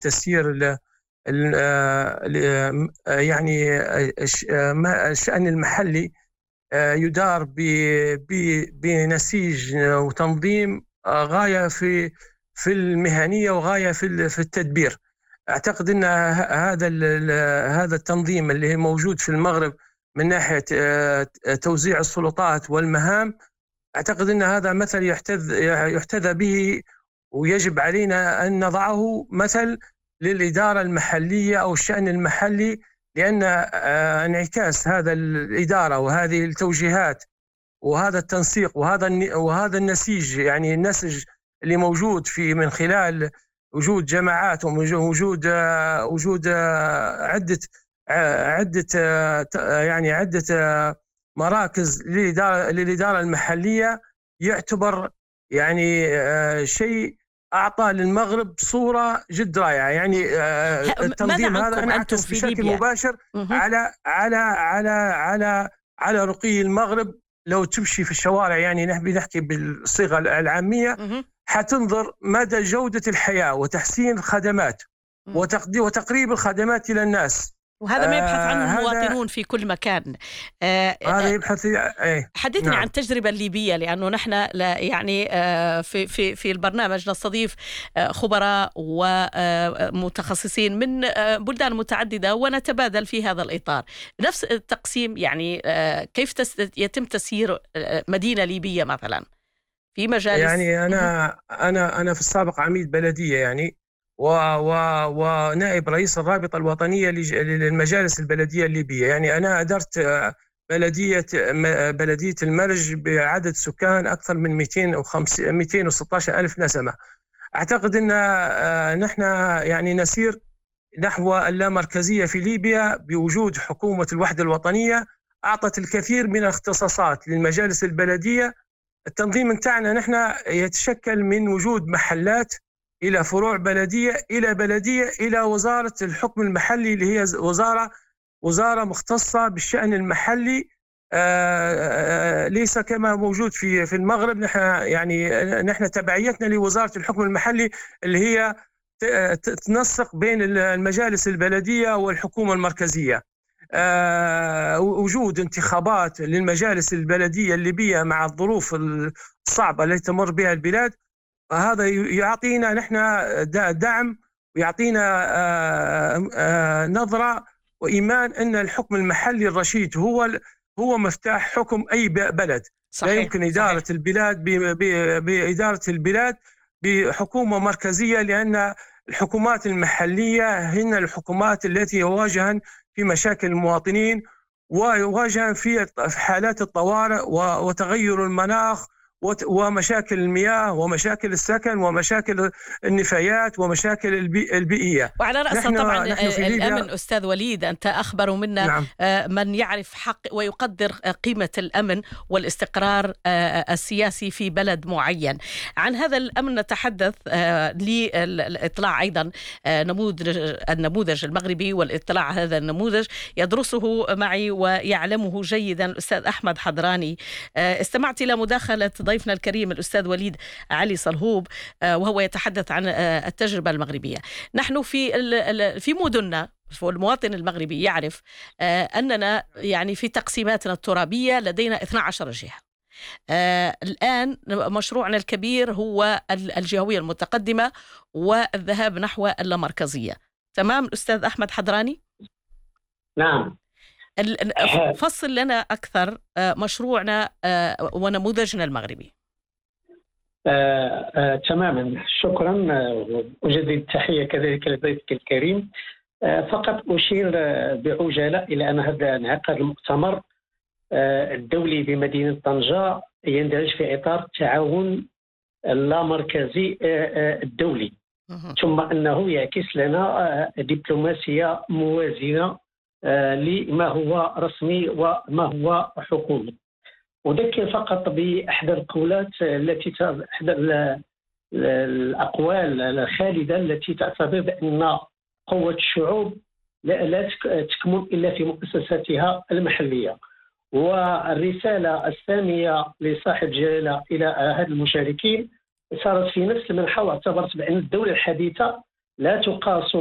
تسيير يعني الشأن المحلي يدار بنسيج وتنظيم غاية في المهنية وغاية في التدبير. أعتقد أن هذا التنظيم اللي موجود في المغرب من ناحية توزيع السلطات والمهام، أعتقد أن هذا مثل يحتذى به، ويجب علينا أن نضعه مثل للإدارة المحلية أو الشأن المحلي، لأن انعكاس هذا الإدارة وهذه التوجيهات وهذا التنسيق وهذا النسيج، يعني النسج اللي موجود في من خلال وجود جماعات ووجود عدة مراكز للإدارة المحلية، يعتبر يعني شيء أعطى للمغرب صورة جد رائعة. يعني التنظيم هذا انعكس بشكل مباشر على رقي المغرب. لو تمشي في الشوارع، يعني نحكي بالصيغة العامية، حتنظر مدى جودة الحياة وتحسين الخدمات وتقريب الخدمات إلى الناس، وهذا ما يبحث عنه المواطنون في كل مكان. هذا يبحث. حدثني عن التجربة الليبية، لأنه نحن يعني في البرنامج نستضيف خبراء ومتخصصين من بلدان متعددة ونتبادل في هذا الإطار. نفس التقسيم، يعني كيف يتم تسيير مدينة ليبية مثلا في مجالس؟ يعني أنا في السابق عميد بلدية، يعني ونائب رئيس الرابطة الوطنية للمجالس البلدية الليبية. يعني أنا أدرت بلدية المرج بعدد سكان أكثر من 216 ألف نسمة. أعتقد أن نحن يعني نسير نحو اللامركزية في ليبيا بوجود حكومة الوحدة الوطنية، أعطت الكثير من الاختصاصات للمجالس البلدية. التنظيم متاعنا نحن يتشكل من وجود محلات إلى فروع بلدية إلى بلدية إلى وزارة الحكم المحلي، اللي هي وزارة مختصة بالشأن المحلي. ليس كما موجود في المغرب. نحن تبعيتنا لوزارة الحكم المحلي، اللي هي تنسق بين المجالس البلدية والحكومة المركزية. وجود انتخابات للمجالس البلدية الليبية مع الظروف الصعبة التي تمر بها البلاد، هذا يعطينا نحن دعم، ويعطينا نظرة وإيمان أن الحكم المحلي الرشيد هو مفتاح حكم أي بلد. صحيح. لا يمكن إدارة البلاد بإدارة البلاد بحكومة مركزية، لأن الحكومات المحلية هن الحكومات التي يواجهن في مشاكل المواطنين، ويواجهن في حالات الطوارئ وتغير المناخ ومشاكل المياه ومشاكل السكن ومشاكل النفايات ومشاكل البيئية. وعلى رأسها طبعا الأمن. أستاذ وليد، أنت أخبر منا. نعم. من يعرف حق ويقدر قيمة الأمن والاستقرار السياسي في بلد معين. عن هذا الأمن نتحدث للإطلاع أيضا النموذج المغربي، والاطلاع على هذا النموذج يدرسه معي ويعلمه جيدا الأستاذ أحمد حضراني. استمعت إلى مداخلة ضيفنا الكريم الأستاذ وليد علي صلهوب، وهو يتحدث عن التجربة المغربية. نحن في مدننا، والمواطن المغربي يعرف أننا يعني في تقسيماتنا الترابية لدينا 12 جهة. الآن مشروعنا الكبير هو الجهوية المتقدمة والذهاب نحو اللامركزية. تمام الأستاذ أحمد حضراني؟ نعم. فصل لنا أكثر مشروعنا ونموذجنا المغربي. تماما، شكرا. أجدد التحية كذلك لضيفك الكريم. فقط أشير بعجالة إلى أن هذا انعقاد المؤتمر الدولي بمدينة طنجة يندرج في إطار التعاون اللامركزي الدولي، ثم أنه يعكس لنا دبلوماسية موازنة لما هو رسمي وما هو حكومي. أذكر فقط بأحد القولات أحد الأقوال الخالدة التي تعتبر بأن قوة الشعوب لا تكمن إلا في مؤسساتها المحلية. والرسالة الثانية لصاحب جلالة إلى هذا المشاركين صارت في نفس المنحى، واعتبرت بأن الدولة الحديثة لا تقاس